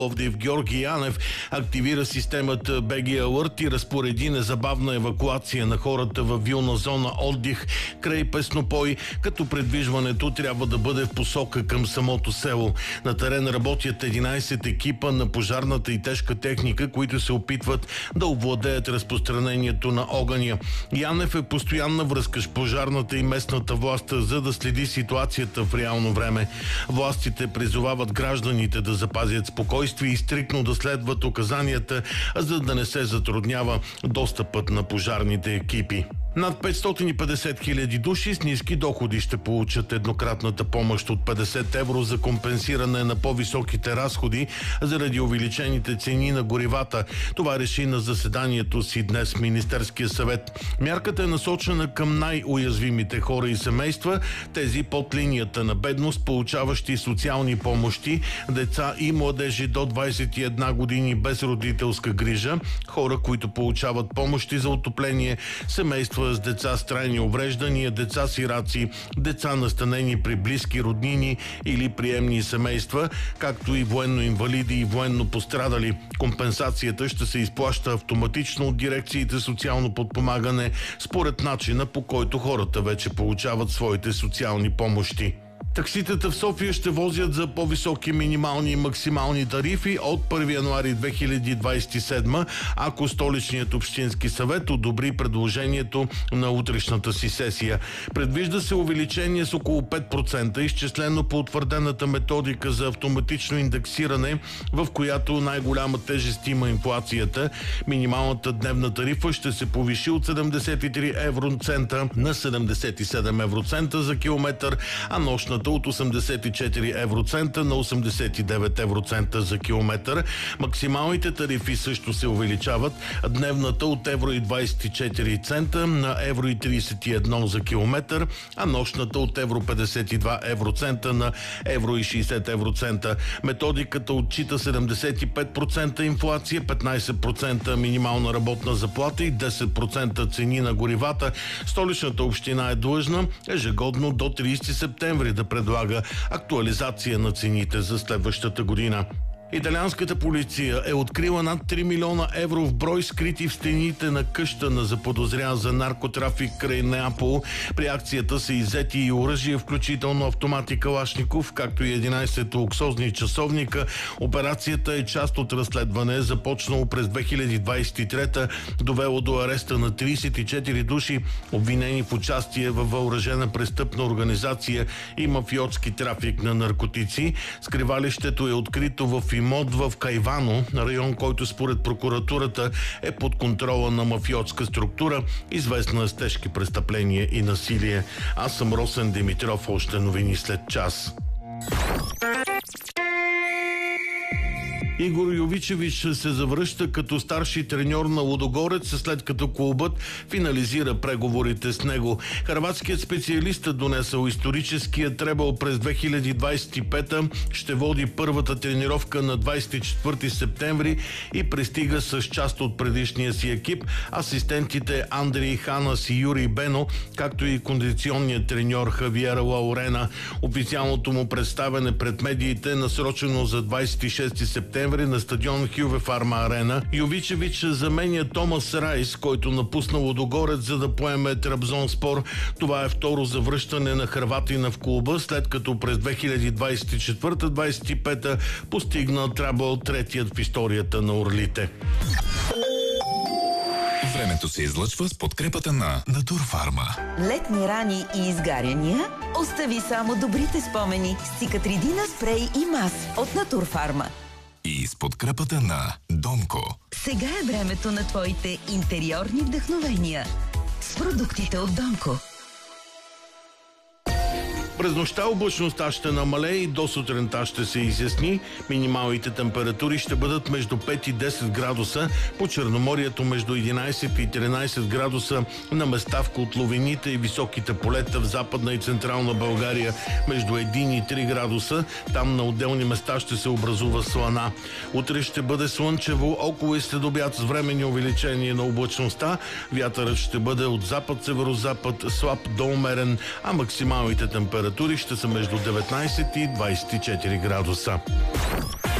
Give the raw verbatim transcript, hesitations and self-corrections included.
Пловдив Георги Янев активира системата би джи Alert и разпореди незабавна евакуация на хората във вилна зона отдих край Песнопой, като предвижването трябва да бъде в посока към самото село. На терен работят единайсет екипа на пожарната и тежка техника, които се опитват да овладеят разпространението на огъня. Янев е постоянна връзка с пожарната и местната власт, за да следи ситуацията в реално време. Властите призовават гражданите да запазят спокойствие и стриктно да следват указанията, за да не се затруднява достъпът на пожарните екипи. Над петстотин и петдесет хиляди души с ниски доходи ще получат еднократната помощ от петдесет евро за компенсиране на по-високите разходи заради увеличените цени на горивата. Това реши на заседанието си днес Министерския съвет. Мярката е насочена към най-уязвимите хора и семейства, тези под линията на бедност, получаващи социални помощи, деца и младежи до двайсет и една години без родителска грижа, хора, които получават помощи за отопление, семейства с деца с трайни увреждания, деца-сираци, деца настанени при близки роднини или приемни семейства, както и военно-инвалиди и военно пострадали. Компенсацията ще се изплаща автоматично от дирекциите социално подпомагане според начина, по който хората вече получават своите социални помощи. Такситата в София ще возят за по-високи минимални и максимални тарифи от първи януари две хиляди двайсет и седма, ако столичният общински съвет одобри предложението на утрешната си сесия. Предвижда се увеличение с около пет процента, изчислено по утвърдената методика за автоматично индексиране, в която най-голяма тежест има инфлацията. Минималната дневна тарифа ще се повиши от седемдесет и три евроцента на седемдесет и седем евроцента за километър, а нощната от осемдесет и четири евроцента на осемдесет и девет евроцента за километър. Максималните тарифи също се увеличават. Дневната от евро и двайсет и четири цента на евро и трийсет и едно за километър, а нощната от евро петдесет и два евроцента на евро и шейсет евроцента. Методиката отчита седемдесет и пет процента инфлация, петнайсет процента минимална работна заплата и десет процента цени на горивата. Столичната община е длъжна ежегодно до трийсети септември да предлага актуализация на цените за следващата година. Италианската полиция е открила над три милиона евро в брой скрити в стените на къща на заподозрян за наркотрафик край Неапол. При акцията са иззети и оръжие, включително автомати Калашников, както и единайсет луксозни часовника. Операцията е част от разследване, започнало през две хиляди двайсет и трета, довело до ареста на трийсет и четири души, обвинени в участие във въоръжена престъпна организация и мафиотски трафик на наркотици. Скривалището е открито в имот в Кайвано, район, който според прокуратурата е под контрола на мафиотска структура, известна с тежки престъпления и насилие. Аз съм Росен Димитров, още новини след час. Игор Йовичевич се завръща като старши треньор на Лудогорец, след като клубът финализира преговорите с него. Хърватският специалист е донесъл историческия требъл през две хиляди двайсет и пета, ще води първата тренировка на двайсет и четвърти септември и пристига с част от предишния си екип, асистентите Андрей Ханас и Юрий Бено, както и кондиционният треньор Хавиер Лаурена. Официалното му представяне пред медиите е насрочено за двайсет и шести септември на стадион Хюве Фарма Арена. Йовичевич заменя Томас Райс, който напусна Лудогорец, за да поеме Трабзонспор. Това е второ завръщане на хърватина в клуба, след като през две хиляди двайсет и четвърта двайсет и пета постигна трабъл, третият в историята на орлите. Времето се излъчва с подкрепата на Натурфарма. Летни рани и изгаряния? Остави само добрите спомени с Цикатридина спрей и мас от Натурфарма. И с подкрепата на Донко. Сега е времето на твоите интериорни вдъхновения с продуктите от Донко. През нощта облачността ще намалее и до сутринта ще се изясни. Минималните температури ще бъдат между пет и десет градуса, по Черноморието между единайсет и тринайсет градуса, на места в котловините и високите полета в Западна и Централна България между един и три градуса. Там на отделни места ще се образува слана. Утре ще бъде слънчево, около и следобед с временни увеличения на облачността. Вятърът ще бъде от запад-северозапад, слаб до умерен, а максималните температури ще са между деветнайсет и двайсет и четири градуса.